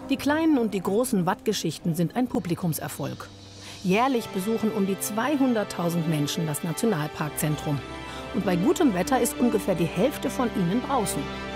Die kleinen und die großen Wattgeschichten sind ein Publikumserfolg. Jährlich besuchen um die 200.000 Menschen das Nationalparkzentrum. Und bei gutem Wetter ist ungefähr die Hälfte von ihnen draußen.